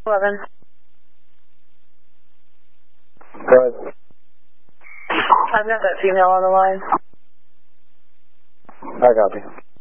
11. Go ahead. I've got that female on the line. I copy.